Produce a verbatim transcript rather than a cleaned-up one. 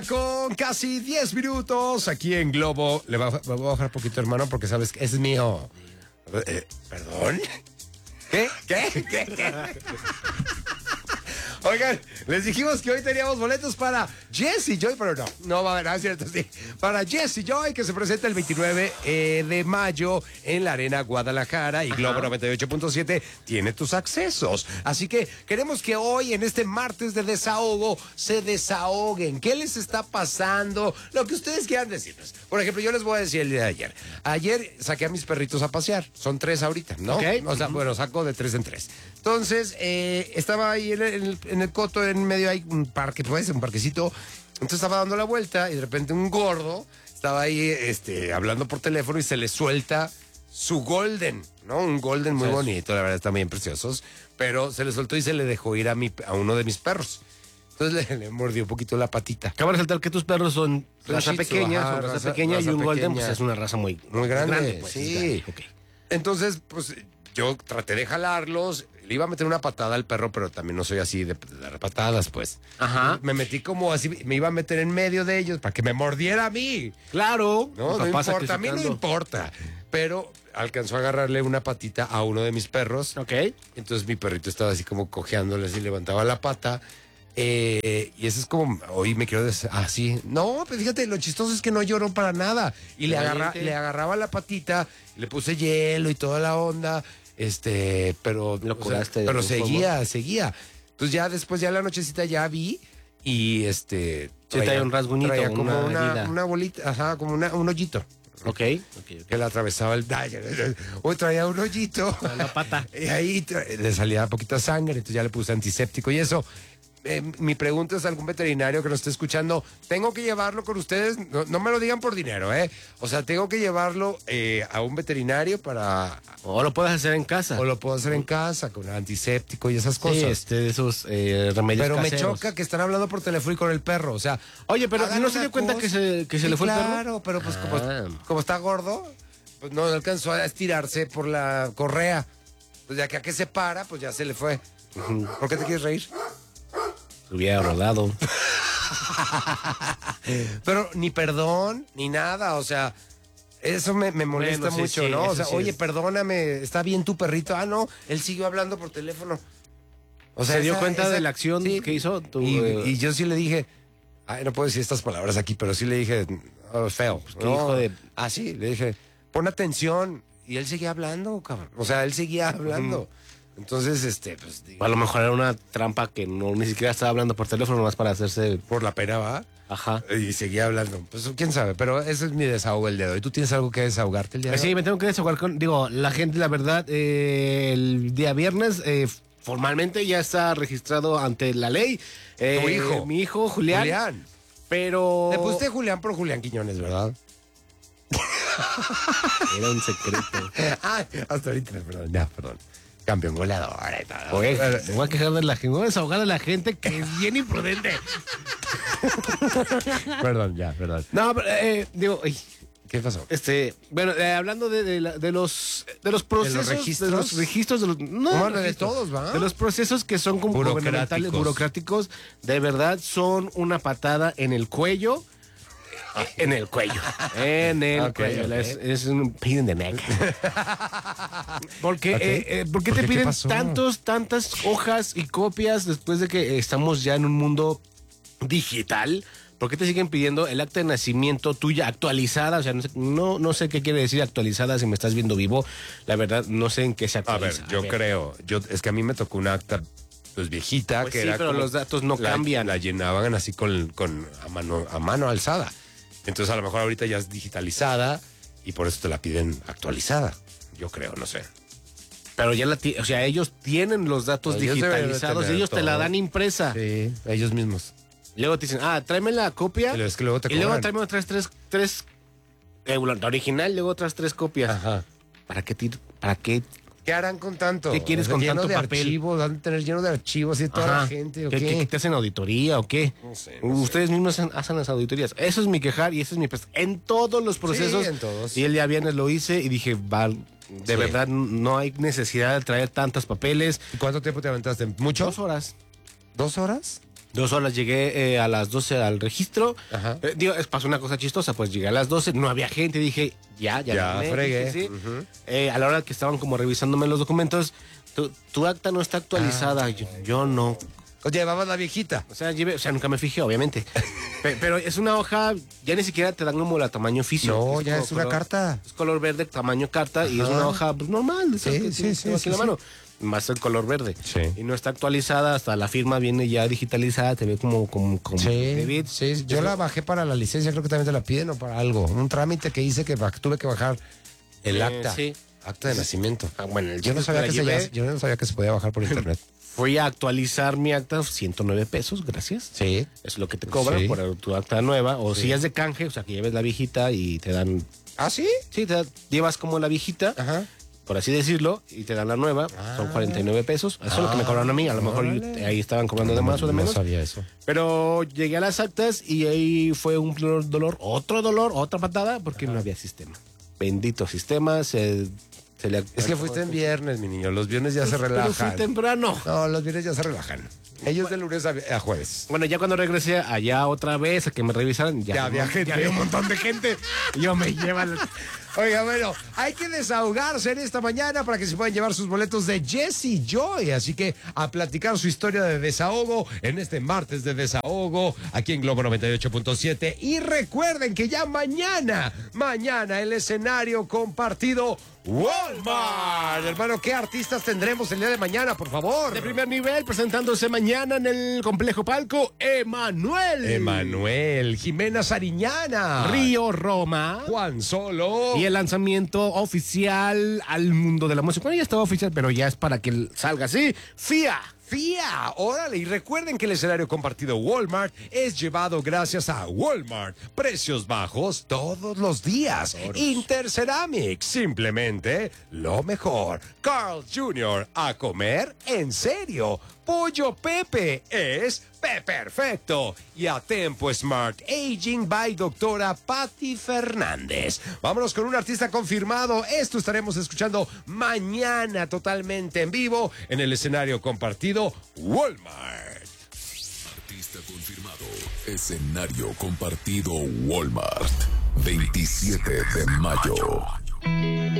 una con casi diez minutos aquí en Globo. Le voy a, voy a bajar un poquito, hermano, porque sabes que es mío. Eh, ¿Perdón? ¿Qué? ¿Qué? ¿Qué? ¿Qué? Oigan, les dijimos que hoy teníamos boletos para Jesse Joy, pero no, no va a haber, ¿no es cierto? Sí, para Jesse Joy, que se presenta el veintinueve eh, de mayo en la Arena Guadalajara, y Globo noventa y ocho punto siete tiene tus accesos. Así que queremos que hoy, en este martes de desahogo, se desahoguen. ¿Qué les está pasando? Lo que ustedes quieran decirnos. Por ejemplo, yo les voy a decir el día de ayer. Ayer saqué a mis perritos a pasear. Son tres ahorita, ¿no? Ok. O sea, bueno, saco de tres en tres. Entonces, eh, estaba ahí en el, en el coto, en medio hay un parque, pues, un parquecito. Entonces estaba dando la vuelta y de repente un gordo estaba ahí este, hablando por teléfono y se le suelta su golden, ¿no? Un golden muy bonito, la verdad, están bien preciosos. Pero se le soltó y se le dejó ir a, mi, a uno de mis perros. Entonces le, le mordió un poquito la patita. Acabo de resaltar que tus perros son Son raza Shih Tzu, pequeña, ajá, son raza, raza- pequeña raza y un golden pequeña. pues es una raza muy, Muy grande, pues, sí. es grande, ok. Entonces, pues yo traté de jalarlos, le iba a meter una patada al perro, pero también no soy así de, de dar patadas, pues. Ajá. Me metí como así, me iba a meter en medio de ellos para que me mordiera a mí. Claro. No, no importa, a mí no importa. Pero alcanzó a agarrarle una patita a uno de mis perros. Ok. Entonces mi perrito estaba así como cojeándole, así levantaba la pata. Eh, y eso es como, hoy me quiero decir, así. No, pues fíjate, lo chistoso es que no lloró para nada. Y le, agarra, le agarraba la patita, le puse hielo y toda la onda. Este, pero, Lo o sea, curaste de pero algún seguía, modo. seguía. Entonces ya después, ya en la nochecita ya vi y este. Sí, traía un rasguñito, traía como una una, herida. una bolita, ajá, como una, un hoyito. Ok. Ok, Que le atravesaba el. Hoy traía un hoyito. la pata. Y ahí tra- le salía poquita sangre, entonces ya le puse antiséptico y eso. Eh, mi pregunta es a algún veterinario que nos esté escuchando, ¿tengo que llevarlo con ustedes? No, no me lo digan por dinero, ¿eh? O sea, ¿tengo que llevarlo eh, a un veterinario para... O lo puedes hacer en casa. o lo puedo hacer en casa con antiséptico y esas Sí, cosas? este, esos eh, remedios Pero me caseros. choca que están hablando por teléfono y con el perro, o sea... Oye, pero hagan ¿no se una dio cuenta cosa. que se, que se Sí, le fue el perro? Claro, pero pues como, Ah. como está gordo, pues no alcanzó a estirarse por la correa. Pues ya que a que se para, pues ya se le fue. ¿Por qué te quieres reír? Se hubiera rodado. Pero ni perdón, ni nada, o sea, eso me, me molesta Bueno, sí, mucho, sí, ¿no? O eso sea, sí oye, es. perdóname, está bien tu perrito. Ah, no, él siguió hablando por teléfono. O ¿Se dio cuenta esa- de la acción que hizo tu, y, eh, y yo sí le dije, ay, no puedo decir estas palabras aquí, pero sí le dije, oh, feo. qué ¿no? hijo de- Ah, sí, le dije, pon atención. Y él seguía hablando, cabrón. O sea, él seguía hablando. Entonces, este, pues, digo, A lo mejor era una trampa que no ni siquiera estaba hablando por teléfono más para hacerse. por la pena va. Ajá. Y seguía hablando. Pues quién sabe, pero ese es mi desahogo el día de hoy. ¿Tú tienes algo que desahogarte el día de hoy? Sí, me tengo que desahogar con. Digo, la gente, la verdad, eh, el día viernes eh, formalmente ya está registrado ante la ley. Eh, ¿Tu hijo? Mi hijo, Julián. Julián. Pero. Le pusiste Julián por Julián Quiñones, ¿verdad? Era un secreto. Ah, hasta ahorita, perdón, ya, perdón. Campeón goleador y todo. Oye, me voy a quejar de la gente, me voy a desahogar de la gente que es bien imprudente. Perdón, ya, perdón. No, pero, eh, digo, ay, ¿Qué pasó? este, bueno, eh, hablando de, de, la- de los de los procesos, registros? de los registros, de los, no, Bueno, de registros, todos, ¿va? de los procesos que son como gubernamentales, Burocráticos. burocráticos, de verdad son una patada en el cuello. En el cuello. En el Ok, cuello. ok. Es, es un pain in the neck. Porque, Ok. eh, eh, ¿por qué ¿Por te qué? ¿Qué piden pasó? tantos, tantas hojas y copias después de que estamos ya en un mundo digital? ¿Por qué te siguen pidiendo el acta de nacimiento tuya actualizada? O sea, no sé, no, no sé qué quiere decir actualizada si me estás viendo vivo. La verdad, no sé en qué se A ver, actualiza. yo creo, yo es que a mí me tocó una acta pues viejita Pues que sí, era pero como- los datos no la- cambian. La llenaban así con, con a mano a mano alzada. Entonces a lo mejor ahorita ya es digitalizada y por eso te la piden actualizada. Yo creo, no sé. Pero ya la ti- o sea, ellos tienen los datos Ellos deben de digitalizados, tener ellos te la todo. dan impresa. Sí, ellos mismos. Luego te dicen, ah, tráeme la copia. Pero es que luego te y luego cobran. tráeme otras tres, tres, eh, la original, luego otras tres copias. Ajá. ¿Para qué? tir- ¿Para qué? ¿Qué harán con tanto? ¿Qué quieres con lleno tanto de papel? archivos, han de tener lleno de archivos y toda Ajá. la gente, ¿o ¿Qué, qué? qué- te hacen auditoría o qué? No sé, no sé. Ustedes mismos hacen, hacen las auditorías. Eso es mi quejar y eso es mi... pres- En todos los procesos. en todos. Y el día viernes lo hice y dije, va, de Sí. verdad no hay necesidad de traer tantos papeles. ¿Y cuánto tiempo te aventaste? ¿Mucho? Dos horas. ¿Dos horas? Dos horas llegué eh, a las doce al registro. Ajá. Eh, digo, es- pasó una cosa chistosa, pues llegué a las doce, no había gente, dije, ya, ya, Ya, la gané, fregué. dije, sí. Ujú. Eh, a la hora que estaban como revisándome los documentos, tu, tu acta no está actualizada. yo, yo no. Pues llevabas la viejita. O sea, llevé- o sea, nunca me fijé, obviamente. Pe- pero es una hoja, ya ni siquiera te dan como la tamaño físico. No, que ya como es una color- carta. Es color verde, tamaño carta, y es Ajá. una hoja pues, normal. de esas Sí, que sí, tengo sí, aquí sí, en la sí. mano. Más el color verde. Sí. Y no está actualizada, hasta la firma viene ya digitalizada, te ve como, como, como Sí, de bit. sí, yo Eso- la bajé para la licencia, creo que también te la piden o para algo. Un trámite que hice que baj- tuve que bajar el Eh, acta. sí. Acta de nacimiento. Ah, bueno, el Yo no, chiste es sabía la que se, llevé, ya- yo no sabía que se podía bajar por internet. Fui a actualizar mi acta, ciento nueve pesos, gracias. Sí. Es lo que te cobran Sí. por tu acta nueva. O Sí. si es de canje, o sea, que lleves la viejita y te dan... ¿Ah, sí? Sí, te da- llevas como la viejita, Ajá. por así decirlo, y te dan la nueva. Son cuarenta y nueve pesos. Eso es lo que me cobraron a mí. A lo mejor órale. ahí estaban cobrando de más o de menos. No sabía eso. Pero llegué a las actas y ahí fue un dolor, dolor, otro dolor, otra patada, porque no había sistema. Bendito sistema, se, se le... Es que fuiste en viernes, mi niño. Los viernes ya se Pero fui relajan. temprano. No, los viernes ya se relajan. Ellos de lunes a, a jueves. Bueno, ya cuando regresé allá otra vez a que me revisaran, ya, Ya había gente. ya había un montón de gente. Y yo me llevan... Oiga, bueno, hay que desahogarse en esta mañana para que se puedan llevar sus boletos de Jesse Joy. Así que a platicar su historia de desahogo en este martes de desahogo aquí en Globo noventa y ocho punto siete. Y recuerden que ya mañana, mañana el escenario compartido Walmart. Hermano, ¿qué artistas tendremos el día de mañana, por favor? De primer nivel, presentándose mañana en el complejo palco, Emanuel. Emanuel, Jimena Sariñana, Río Roma. Juan Solo. Y el lanzamiento oficial al mundo de la música. Bueno, ya estaba oficial, pero ya es para que salga así. F I A. F I A, órale, y recuerden que el escenario compartido Walmart es llevado gracias a Walmart. Precios bajos todos los días. Interceramic, simplemente lo mejor. Carl junior, a comer en serio. Pollo Pepe es Pe Perfecto. Y a Tempo Smart Aging by doctora Patti Fernández. Vámonos con un artista confirmado. Esto estaremos escuchando mañana totalmente en vivo en el escenario compartido Walmart. Artista confirmado. Escenario compartido Walmart. veintisiete de mayo.